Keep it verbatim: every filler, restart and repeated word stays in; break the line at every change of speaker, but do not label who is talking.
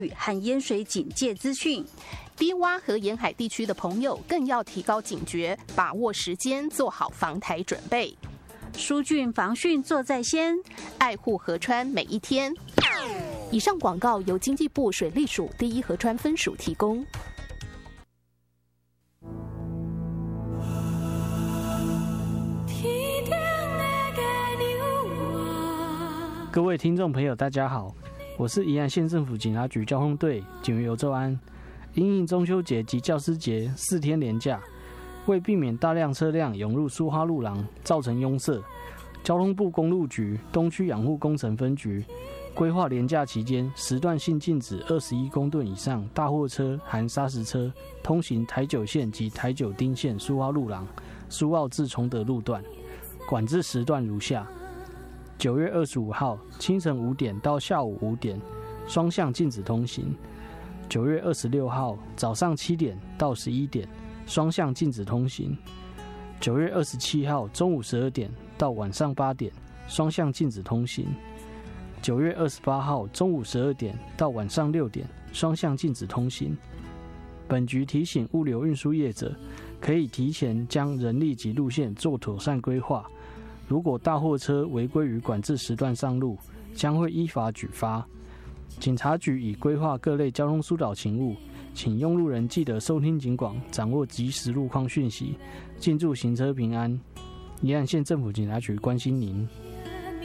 和淹水警戒资讯。
低洼和沿海地区的朋友更要提高警觉，把握时间，做好防台准备。
疏浚防汛做在先，
爱护河川每一天。以上广告由经济部水利署第一河川分署提供。
各位听众朋友，大家好，我是宜兰县政府警察局交通队警员尤周安。因应中秋节及教师节四天连假，为避免大量车辆涌入苏花路廊造成拥塞，交通部公路局东区养护工程分局规划连假期间时段性禁止二十一公吨以上大货车含砂石车通行台九线及台九丁线苏花路廊、苏澳至崇德路段，管制时段如下：九月二十五号清晨五点到下午五点，双向禁止通行；九月二十六号早上七点到十一点，双向禁止通行；九月二十七号中午十二点到晚上八点，双向禁止通行；九月二十八号中午十二点到晚上六点，双向禁止通行。本局提醒物流运输业者，可以提前将人力及路线做妥善规划。如果大货车违规于管制时段上路，将会依法举发。警察局已规划各类交通疏导勤务，请用路人记得收听警广，掌握即时路况讯息，敬祝行车平安。宜兰县政府警察局关心您。